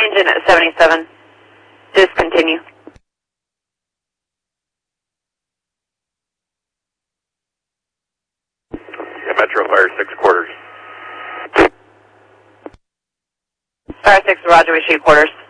engine at 77. Discontinue. Yeah, Metro Fire 6 quarters. Fire 6, Roger, we shoot quarters.